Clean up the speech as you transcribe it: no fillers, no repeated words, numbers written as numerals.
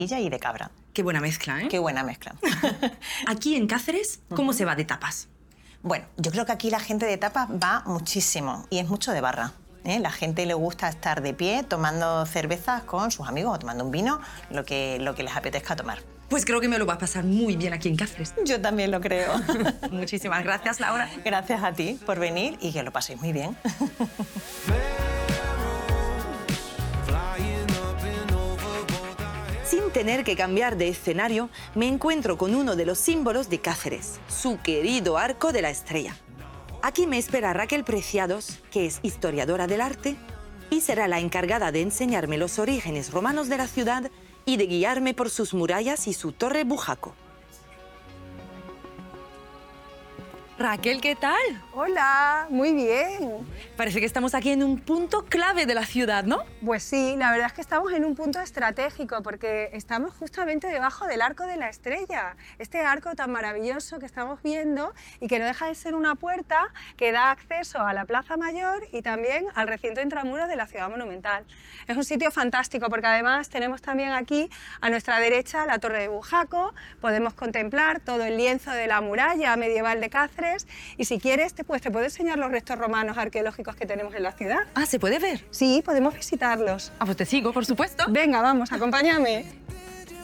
y de cabra. Qué buena mezcla, ¿eh? Qué buena mezcla. Aquí en Cáceres, ¿cómo se va de tapas? Bueno, yo creo que aquí la gente de tapas va muchísimo y es mucho de barra. La gente le gusta estar de pie tomando cervezas con sus amigos o tomando un vino, lo que les apetezca tomar. Pues creo que me lo va a pasar muy bien aquí en Cáceres. Yo también lo creo. Muchísimas gracias, Laura. Gracias a ti por venir y que lo paséis muy bien. Sin tener que cambiar de escenario, me encuentro con uno de los símbolos de Cáceres, su querido Arco de la Estrella. Aquí me espera Raquel Preciados, que es historiadora del arte, y será la encargada de enseñarme los orígenes romanos de la ciudad y de guiarme por sus murallas y su torre Bujaco. Raquel, ¿qué tal? Hola, muy bien. Parece que estamos aquí en un punto clave de la ciudad, ¿no? Pues sí, la verdad es que estamos en un punto estratégico porque estamos justamente debajo del Arco de la Estrella, este arco tan maravilloso que estamos viendo y que no deja de ser una puerta que da acceso a la Plaza Mayor y también al recinto intramuros de la Ciudad Monumental. Es un sitio fantástico porque además tenemos también aquí a nuestra derecha la Torre de Bujaco, podemos contemplar todo el lienzo de la muralla medieval de Cáceres y si quieres te puedo enseñar los restos romanos arqueológicos que tenemos en la ciudad. Ah, ¿se puede ver? Sí, podemos visitarlos. Ah, pues te sigo, por supuesto. Venga, vamos, acompáñame.